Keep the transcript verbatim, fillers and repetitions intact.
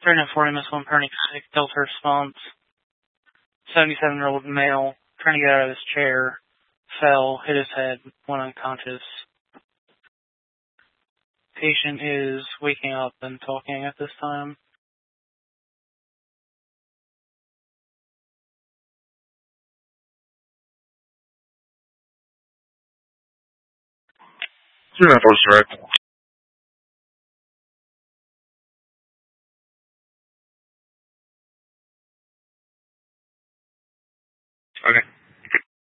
three hundred forty Miss Perny Delta response. seventy-seven-year-old male trying to get out of his chair, fell, hit his head, went unconscious. Patient is waking up and talking at this time. two nine four, right.